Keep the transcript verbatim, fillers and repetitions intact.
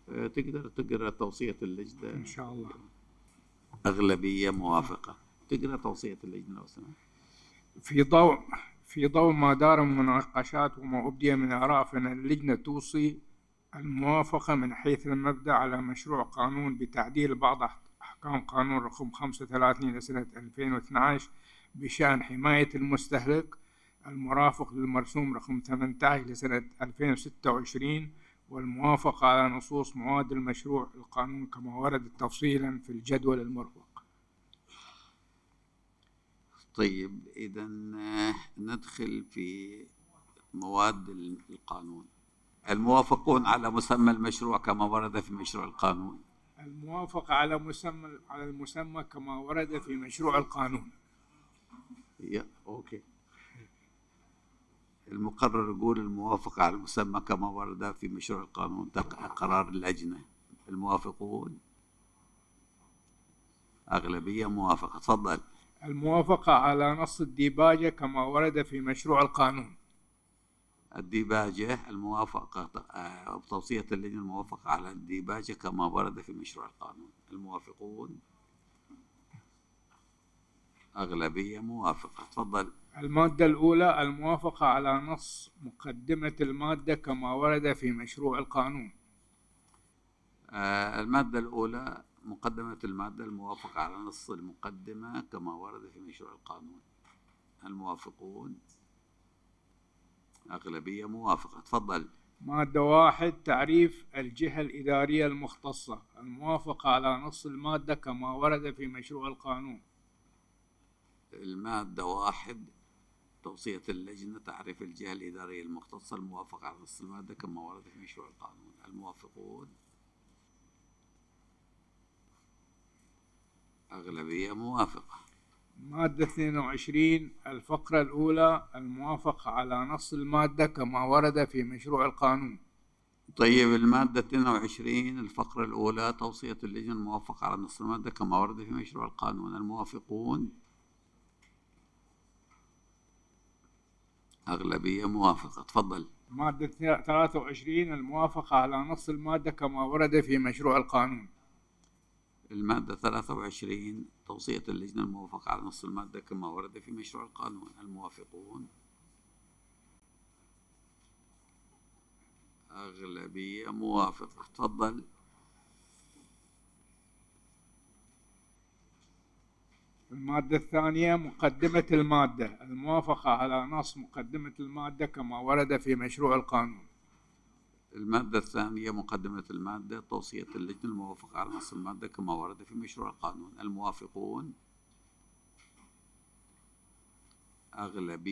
تقدر تقرأ توصية اللجنة إن شاء الله. أغلبية موافقة. تقرأ توصية اللجنة لو سمحت. في ضوء في ضوء ما دار من مناقشات وما أبدي من آراء، فإن اللجنة توصي الموافقة من حيث المبدأ على مشروع قانون بتعديل بعض أحكام قانون رقم خمسة وثلاثين لسنة ألفين واثني عشر بشأن حماية المستهلك، المرافق للمرسوم رقم ثمانية عشر لسنة ألفين وستة وعشرين، والموافقة على نصوص مواد المشروع القانون كما ورد تفصيلا في الجدول المرفق. طيب إذا ندخل في مواد القانون. الموافقون على مسمى المشروع كما ورد في مشروع القانون. الموافقة على مسمى على المسمى كما ورد في مشروع القانون. يا أوكي. المقرر يقول الموافقة على المسمى كما ورد في مشروع القانون قرار اللجنة. الموافقون أغلبية موافقة. تفضل. الموافقة على نص الديباجة كما ورد في مشروع القانون. الديباجة الموافقة بتوصية اللجنة الموافقة على الديباجة كما ورد في مشروع القانون. الموافقون أغلبية موافقة. تفضل. المادة الأولى الموافقة على نص مقدمة المادة كما ورد في مشروع القانون. آه المادة الأولى مقدمة المادة الموافقة على نص المقدمة كما ورد في مشروع القانون. الموافقون أغلبية موافقة. تفضل. مادة واحد تعريف الجهة الإدارية المختصة. الموافقة على نص المادة كما ورد في مشروع القانون. المادة واحد توصية اللجنة تعريف الجهة الإدارية المختصة. الموافقة على نص المادة كما ورد في مشروع القانون. الموافقون أغلبية موافقة. مادة اثنين وعشرين الفقرة الأولى الموافقة على نص المادة كما ورد في مشروع القانون. طيب المادة اثنين وعشرين الفقرة الأولى توصية اللجنة الموافقة على نص المادة كما ورد في مشروع القانون. الموافقون أغلبية موافقة. تفضل. مادة ثلاثة وعشرين الموافقة على نص المادة كما ورد في مشروع القانون. المادة ثلاثة وعشرين توصية اللجنة الموافقة على نص المادة كما ورد في مشروع القانون. الموافقون أغلبية موافقة. تفضل. المادة الثانية مقدمة المادة. الموافقة على نص مقدمة المادة كما ورد في مشروع القانون. المادة الثانية مقدمة المادة توصية اللجنة الموافقة على نص المادة كما ورد في مشروع القانون. الموافقون أغلبية